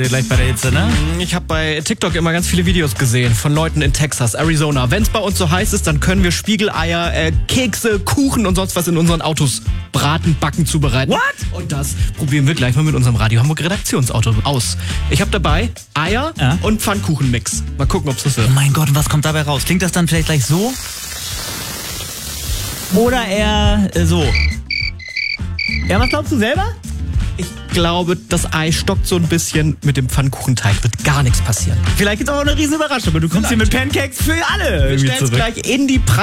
Gleich bei der Hitze, ne? Ich habe bei TikTok immer ganz viele Videos gesehen von Leuten in Texas, Arizona. Wenn es bei uns so heiß ist, dann können wir Spiegeleier, Kekse, Kuchen und sonst was in unseren Autos braten, backen, zubereiten. What? Und das probieren wir gleich mal mit unserem Radio Hamburg Redaktionsauto aus. Ich habe dabei Eier und Pfannkuchenmix. Mal gucken, ob es das wird. Oh mein Gott, und was kommt dabei raus? Klingt das dann vielleicht gleich so? Oder eher so? Ja, was glaubst du selber? Ich glaube, das Ei stockt so ein bisschen. Mit dem Pfannkuchenteig wird gar nichts passieren. Vielleicht gibt's auch eine riesen Überraschung und du kommst hier mit Pancakes für alle Wir irgendwie stellen es zurück. gleich in die